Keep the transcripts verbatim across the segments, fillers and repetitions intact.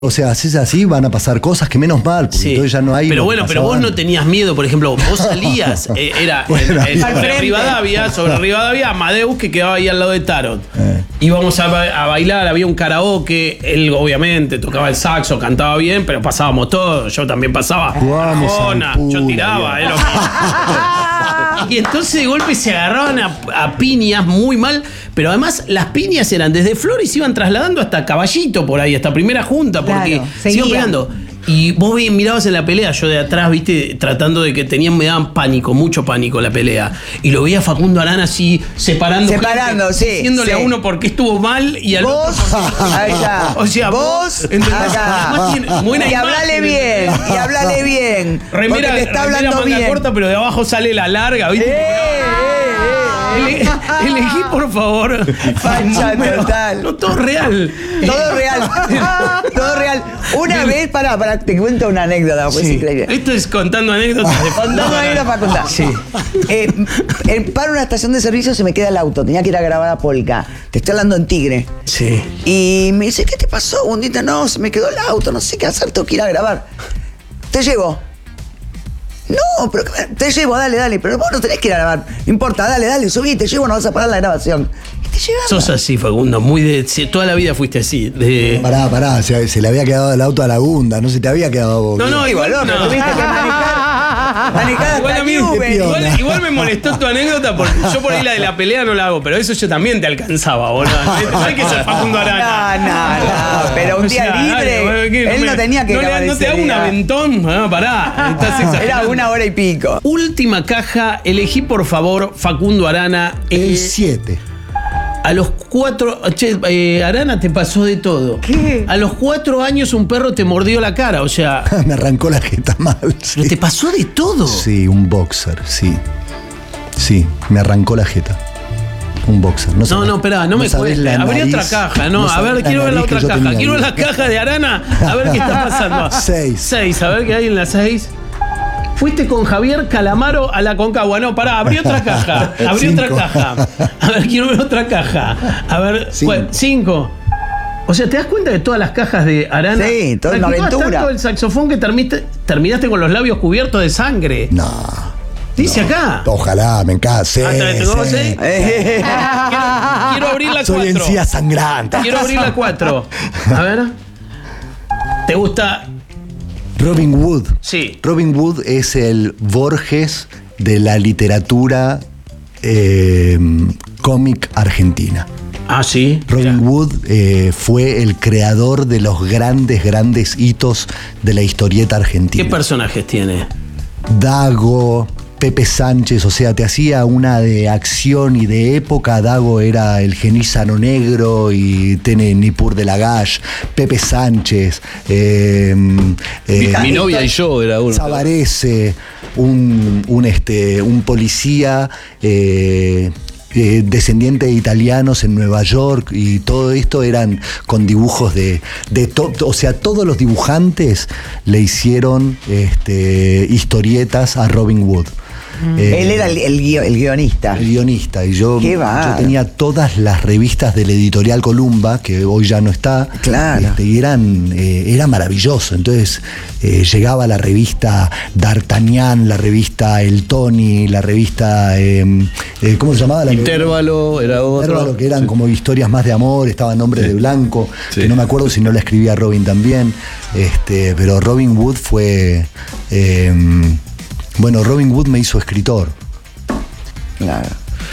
O sea, si es así, van a pasar cosas que menos mal, porque Sí. entonces ya no hay. Pero bueno, pero vos no tenías miedo, por ejemplo, vos salías, eh, era Bueno, en- en- al sobre frente. Rivadavia, sobre Rivadavia, Amadeus, que quedaba ahí al lado de Tarot. Eh. Íbamos a, ba- a bailar, había un karaoke, él obviamente tocaba el saxo, cantaba bien, pero pasábamos todos, yo también pasaba. Jugamos Arjona, al pool, yo tiraba, ahí. eh, loco. Y entonces de golpe se agarraban a, a piñas muy mal, pero además las piñas eran desde Flores, iban trasladando hasta Caballito por ahí, hasta Primera Junta, porque Claro, se iban seguían. pegando. Y vos vi- mirabas en la pelea, yo de atrás, viste, tratando de que tenían, me daban pánico, mucho pánico la pelea. Y lo veía a Facundo Arana así, separando. Separando, gente, sí, Diciéndole sí. a uno por qué estuvo mal y al Vos, otro por qué- ahí está. O sea, vos, ¿entendés? acá. Además tiene buena Y hablale imagen, bien, ¿entendés? y hablale bien. Remera, porque te está remera hablando manga bien. corta, pero de abajo sale la larga, Eh, ¿viste? eh, eh, Ele- elegí, por favor. Facha Número- total. No, todo real. Todo real. Todo real. Una vez, pará, pará, te cuento una anécdota, pues es Sí. increíble. Esto es contando anécdotas de Contando anécdotas para contar. Sí. Eh, en, para una estación de servicio se me queda el auto. Tenía que ir a grabar a Polka. Te estoy hablando en Tigre. Sí. Y me dice, ¿qué te pasó, Bundita? No, se me quedó el auto, no sé qué hacer, tengo que ir a grabar. Te llevo. No, pero que- te llevo, dale, dale. Pero vos no tenés que ir a grabar. No importa, dale, dale, subí, te llevo, no vas a parar la grabación. Y te llevaba. Sos así, Facundo, muy de. si- Toda la vida fuiste así. De, Pará, pará, se, se le había quedado el auto a la Gunda, no se te había quedado a vos. no, no, igual Igual, no. tuviste que manejar. Manejar Igual, hasta a mí- Newben. igual- igual me molestó tu anécdota porque yo por ahí la de la pelea no la hago, pero eso yo también te alcanzaba, boludo. No hay que ser Facundo Arana. No, no, no, pero un O día sea, libre, dale, bueno, ¿qué? él no me- tenía que no, le- grabar no te ese hago un día. aventón, no, pará. Estás exagerando. Era una hora y pico. Última caja, elegí por favor Facundo Arana. El Eh, siete. a los cuatro. Che, eh, Arana, te pasó de todo. ¿Qué? A los cuatro años un perro te mordió la cara, o sea. Me arrancó la jeta mal. Sí. Pero te pasó de todo. Sí, un boxer, sí. Sí, me arrancó la jeta. Un boxer. No, No, sabés- no, espera, no, me sabés cuentes. la Abrí nariz, otra caja, no. a sabés ver, quiero ver la nariz que otra yo caja. tenía. Quiero ver la caja de Arana. A ver qué está pasando. Seis. Seis, a ver qué hay en la seis. Fuiste con Javier Calamaro a la Concagua. No, pará, abrí otra caja. Abrí Cinco. otra caja. A ver, quiero ver otra caja. A ver, Cinco. ¿cuál? Cinco. O sea, ¿te das cuenta de todas las cajas de Arana? Sí, toda una Practicabas aventura. tanto el saxofón que termiste- terminaste con los labios cubiertos de sangre. No. Dice acá. Ojalá, me encase. Ah, ¿te- te conoces? Eh, Quiero, quiero abrir la Soy cuatro. encía sangrante. Quiero abrir la cuatro. A ver. ¿Te gusta? Robin Wood. Sí. Robin Wood es el Borges de la literatura eh, cómic argentina. Ah, sí. Robin Wood eh, fue el creador de los grandes, grandes hitos de la historieta ¿Qué argentina. personajes tiene? Dago, Pepe Sánchez, o sea, te hacía una de acción y de época. Dago era el genízaro negro y tiene Nippur de Lagash, Pepe Sánchez, eh, eh, Mi novia y yo era uno. Sabarese, un, un, este, un policía eh, eh, descendiente de italianos en Nueva York, y todo esto eran con dibujos de, de to- o sea, todos los dibujantes le hicieron este, historietas a Robin Wood. Eh, Él era el, el guio- el guionista. el guionista, y yo, Qué yo bárbaro. tenía todas las revistas de la editorial Columba, que hoy ya no está. Claro. Este, y eran, eh, era maravilloso. Entonces eh, llegaba la revista D'Artagnan, la revista El Tony, la revista, eh, eh, ¿cómo se llamaba? La Intervalo era otro. Intervalo, que eran como historias más de amor, estaba Nombres de Blanco, Sí. que no me acuerdo si no la escribía Robin también. Este, pero Robin Wood fue... eh, bueno, Robin Wood me hizo escritor. Claro.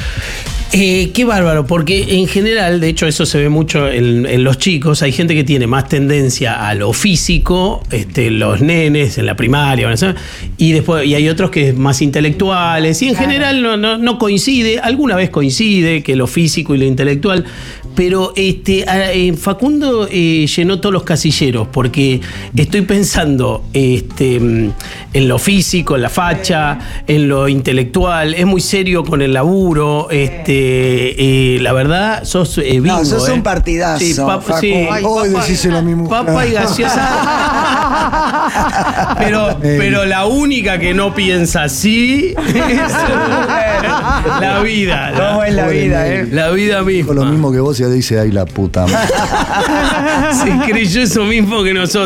Eh, qué bárbaro, porque en general, de hecho eso se ve mucho en, en los chicos, hay gente que tiene más tendencia a lo físico, este, los nenes en la primaria, bueno, ¿sabes? y después y hay otros que es más intelectuales, y en general no, no, no coincide, alguna vez coincide que lo físico y lo intelectual, pero este, a- eh, Facundo eh, llenó todos los casilleros, porque estoy pensando este, mm, en lo físico, en la facha, en lo intelectual, es muy serio con el laburo, este, eh, la verdad, sos eh, bingo. No, sos eh. un partidazo, Sí, pap- Facu. sí. Ay, Hoy decíselo a mi mujer. Papa y gaseosa. Pero, pero la única que no piensa así es la vida. ¿Cómo es la Pobre vida, Nelly. eh? La vida misma. Con lo mismo que vos y ahora dice, ay la puta madre. Se creyó eso mismo que nosotros.